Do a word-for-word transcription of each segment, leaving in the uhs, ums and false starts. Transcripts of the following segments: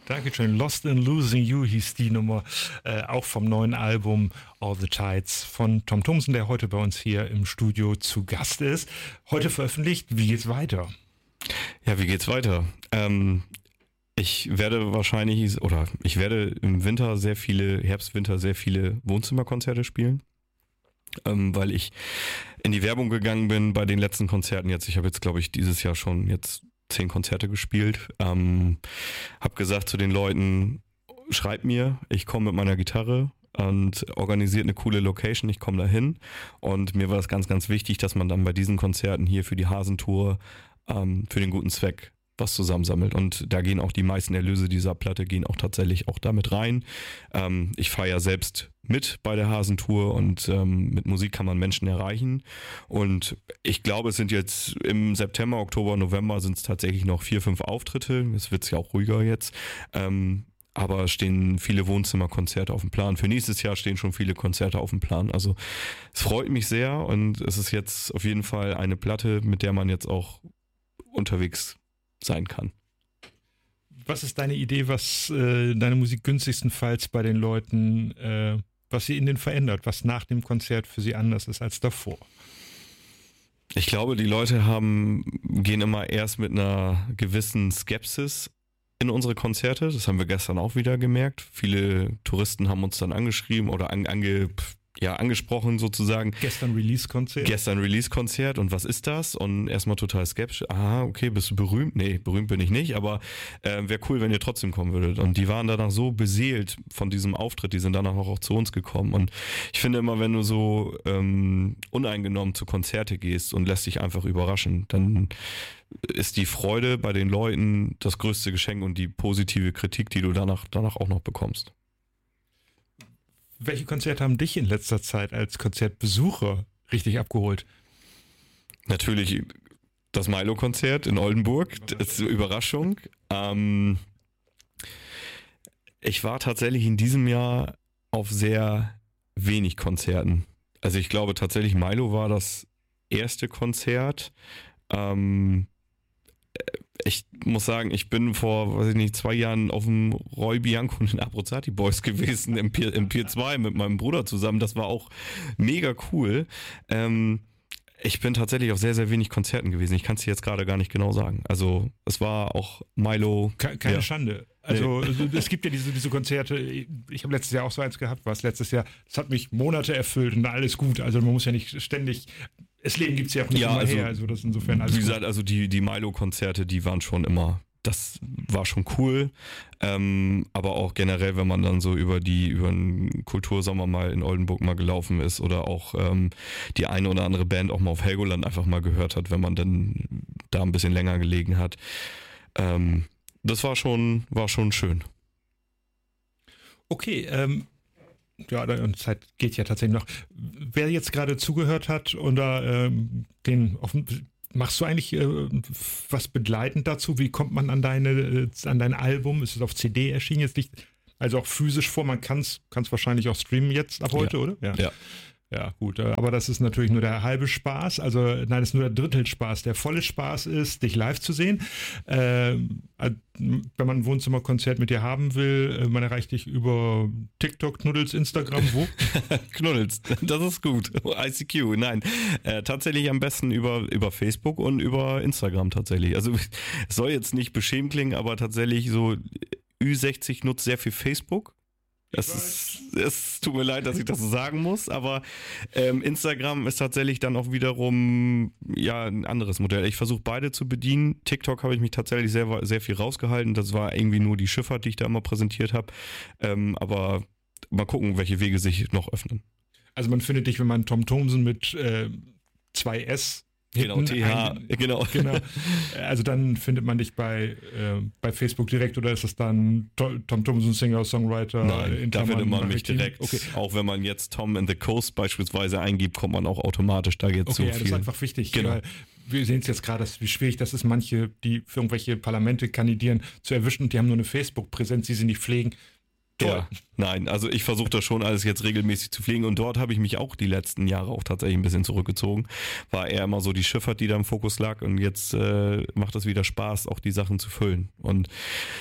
Dankeschön. Lost in Losing You hieß die Nummer, äh, auch vom neuen Album All the Tides von Tom Thomsen, der heute bei uns hier im Studio zu Gast ist. Heute veröffentlicht. Wie geht's weiter? Ja, wie geht's weiter? Ähm, ich werde wahrscheinlich, oder ich werde im Winter sehr viele, Herbst, Winter sehr viele Wohnzimmerkonzerte spielen, ähm, weil ich in die Werbung gegangen bin bei den letzten Konzerten jetzt. Ich habe jetzt, glaube ich, dieses Jahr schon jetzt zehn Konzerte gespielt. Ähm, hab gesagt zu den Leuten, schreibt mir, ich komme mit meiner Gitarre und organisiert eine coole Location, ich komme da hin. Und mir war es ganz, ganz wichtig, dass man dann bei diesen Konzerten hier für die Hasentour ähm, für den guten Zweck was zusammensammelt. Und da gehen auch die meisten Erlöse dieser Platte gehen auch tatsächlich auch damit rein. Ähm, ich fahre ja selbst mit bei der Hasentour und ähm, mit Musik kann man Menschen erreichen. Und ich glaube, es sind jetzt im September, Oktober, November sind es tatsächlich noch vier, fünf Auftritte. Es wird ja auch ruhiger jetzt. Ähm, aber es stehen viele Wohnzimmerkonzerte auf dem Plan. Für nächstes Jahr stehen schon viele Konzerte auf dem Plan. Also es freut mich sehr und es ist jetzt auf jeden Fall eine Platte, mit der man jetzt auch unterwegs sein kann. Was ist deine Idee, was äh, deine Musik günstigstenfalls bei den Leuten, äh, was sie in den verändert, was nach dem Konzert für sie anders ist als davor? Ich glaube, die Leute haben, gehen immer erst mit einer gewissen Skepsis in unsere Konzerte. Das haben wir gestern auch wieder gemerkt. Viele Touristen haben uns dann angeschrieben oder an, ange, ja, angesprochen sozusagen. Gestern Release-Konzert? Gestern Release-Konzert und was ist das? Und erstmal total skeptisch. Aha, okay, bist du berühmt? Nee, berühmt bin ich nicht, aber äh, wäre cool, wenn ihr trotzdem kommen würdet. Und die waren danach so beseelt von diesem Auftritt, die sind danach auch, auch zu uns gekommen. Und ich finde immer, wenn du so ähm, uneingenommen zu Konzerte gehst und lässt dich einfach überraschen, dann ist die Freude bei den Leuten das größte Geschenk und die positive Kritik, die du danach, danach auch noch bekommst. Welche Konzerte haben dich in letzter Zeit als Konzertbesucher richtig abgeholt? Natürlich das Milo-Konzert in Oldenburg, das ist eine Überraschung. Ähm, ich war tatsächlich in diesem Jahr auf sehr wenig Konzerten. Also ich glaube tatsächlich, Milo war das erste Konzert. Ähm, ich muss sagen, ich bin vor, weiß ich nicht, zwei Jahren auf dem Roy Bianco und den Abruzzati Boys gewesen im Pier, im Pier zwei mit meinem Bruder zusammen. Das war auch mega cool. Ähm, ich bin tatsächlich auf sehr, sehr wenig Konzerten gewesen. Ich kann es dir jetzt gerade gar nicht genau sagen. Also es war auch Milo. Keine ja. Schande. Also nee. Es gibt ja diese, diese Konzerte, ich habe letztes Jahr auch so eins gehabt, war es letztes Jahr, das hat mich Monate erfüllt und alles gut. Also man muss ja nicht ständig, das Leben gibt es ja auch nicht ja, immer also, her, also das ist insofern alles Wie gesagt, gut. also die, die Milo-Konzerte, die waren schon immer, das war schon cool, ähm, aber auch generell, wenn man dann so über die, über einen Kultursommer mal in Oldenburg mal gelaufen ist oder auch ähm, die eine oder andere Band auch mal auf Helgoland einfach mal gehört hat, wenn man dann da ein bisschen länger gelegen hat, ähm, das war schon, war schon schön. Okay, ähm, ja, die Zeit geht ja tatsächlich noch. Wer jetzt gerade zugehört hat oder ähm, den offen, machst du eigentlich äh, was begleitend dazu? Wie kommt man an deine, äh, an dein Album? Ist es auf C D erschienen jetzt nicht? Also auch physisch vor, man kann es wahrscheinlich auch streamen jetzt ab heute, ja. oder? Ja. ja. Ja, gut, aber das ist natürlich nur der halbe Spaß, also nein, das ist nur der Drittel Spaß. Der volle Spaß ist, dich live zu sehen. Äh, wenn man ein Wohnzimmerkonzert mit dir haben will, man erreicht dich über TikTok, Knuddels, Instagram, wo? Knuddels, das ist gut. I C Q, nein. Äh, tatsächlich am besten über, über Facebook und über Instagram tatsächlich. Also es soll jetzt nicht beschämt klingen, aber tatsächlich so Ü sechzig nutzt sehr viel Facebook. Es, ist, es tut mir leid, dass ich das so sagen muss, aber ähm, Instagram ist tatsächlich dann auch wiederum ja ein anderes Modell. Ich versuche beide zu bedienen. TikTok habe ich mich tatsächlich sehr, sehr viel rausgehalten. Das war irgendwie nur die Schifffahrt, die ich da immer präsentiert habe. Ähm, aber mal gucken, welche Wege sich noch öffnen. Also man findet dich, wenn man Tom Thomsen mit äh, zwei S Genau, T H, ein, genau. genau. Also dann findet man dich bei, äh, bei Facebook direkt oder ist das dann Tom Thomsen, Singer, Songwriter? Nein, da findet man mich direkt. Okay. Auch wenn man jetzt Tom and the Coast beispielsweise eingibt, kommt man auch automatisch da jetzt okay, so ja, viel. Das ist einfach wichtig, genau. Weil wir sehen es jetzt gerade, wie schwierig das ist, manche, die für irgendwelche Parlamente kandidieren, zu erwischen und die haben nur eine Facebook-Präsenz, die sie nicht pflegen. Toll. Ja, nein, also ich versuche das schon alles jetzt regelmäßig zu pflegen und dort habe ich mich auch die letzten Jahre auch tatsächlich ein bisschen zurückgezogen. War eher immer so die Schifffahrt, die da im Fokus lag und jetzt äh, macht es wieder Spaß, auch die Sachen zu füllen. Und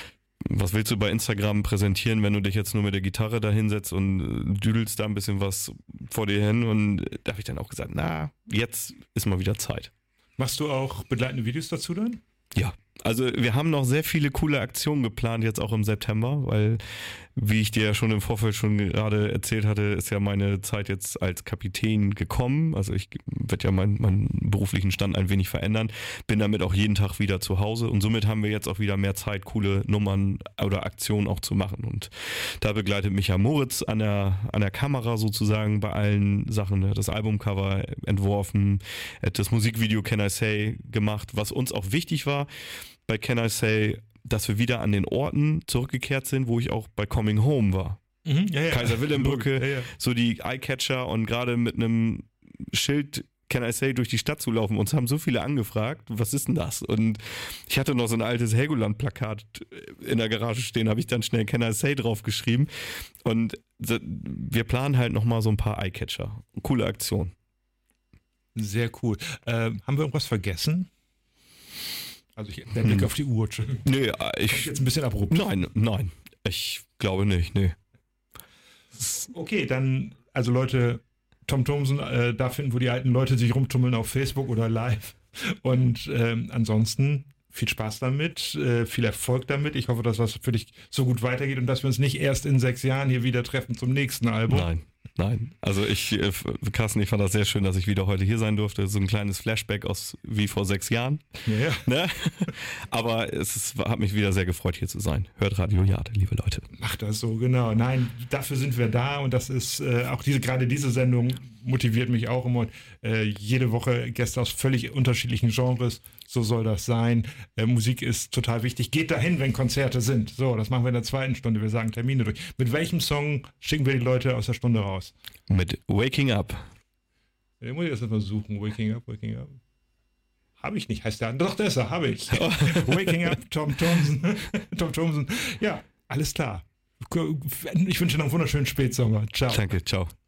was willst du bei Instagram präsentieren, wenn du dich jetzt nur mit der Gitarre da hinsetzt und düdelst da ein bisschen was vor dir hin? Und da habe ich dann auch gesagt, na, jetzt ist mal wieder Zeit. Machst du auch begleitende Videos dazu dann? Ja, also wir haben noch sehr viele coole Aktionen geplant, jetzt auch im September, weil, wie ich dir ja schon im Vorfeld schon gerade erzählt hatte, ist ja meine Zeit jetzt als Kapitän gekommen. Also ich werde ja meinen, meinen beruflichen Stand ein wenig verändern, bin damit auch jeden Tag wieder zu Hause und somit haben wir jetzt auch wieder mehr Zeit, coole Nummern oder Aktionen auch zu machen. Und da begleitet mich ja Moritz an der, an der Kamera sozusagen bei allen Sachen. Er hat das Albumcover entworfen, er hat das Musikvideo Can I Say gemacht, was uns auch wichtig war bei Can I Say, dass wir wieder an den Orten zurückgekehrt sind, wo ich auch bei Coming Home war. Mhm, ja, ja. Kaiser-Wilhelm-Brücke, ja, ja. so die Eyecatcher und gerade mit einem Schild Can I Say durch die Stadt zu laufen. Uns haben so viele angefragt, was ist denn das? Und ich hatte noch so ein altes Helgoland-Plakat in der Garage stehen, habe ich dann schnell Can I Say draufgeschrieben. Und wir planen halt nochmal so ein paar Eyecatcher. Coole Aktion. Sehr cool. Ähm, haben wir irgendwas vergessen? Also ich, der Blick hm. auf die Uhr. Nee, ich. Kommt jetzt ein bisschen abrupt. Nein, nein. Ich glaube nicht, nee. Okay, dann, also Leute, Tom Thomsen, äh, da finden, wo die alten Leute sich rumtummeln auf Facebook oder live. Und ähm, ansonsten viel Spaß damit, äh, viel Erfolg damit. Ich hoffe, dass das für dich so gut weitergeht und dass wir uns nicht erst in sechs Jahren hier wieder treffen zum nächsten Album. Nein. Nein, also ich, äh, Carsten, ich fand das sehr schön, dass ich wieder heute hier sein durfte. So ein kleines Flashback aus wie vor sechs Jahren. Ja. Ne? Aber es ist, hat mich wieder sehr gefreut, hier zu sein. Hört Radio Jade, liebe Leute. Macht das so, genau. Nein, dafür sind wir da und das ist äh, auch diese, gerade diese Sendung motiviert mich auch immer. Äh, jede Woche Gäste aus völlig unterschiedlichen Genres. So soll das sein. Äh, Musik ist total wichtig. Geht dahin, wenn Konzerte sind. So, das machen wir in der zweiten Stunde. Wir sagen Termine durch. Mit welchem Song schicken wir die Leute aus der Stunde raus? Mit Waking Up. Den muss ich erst mal suchen. Waking Up, Waking Up. Habe ich nicht, heißt der. Doch, das habe ich. Waking Up, Tom Thomsen. Tom Thomsen. Ja, alles klar. Ich wünsche dir noch einen wunderschönen Spätsommer. Ciao. Danke, ciao.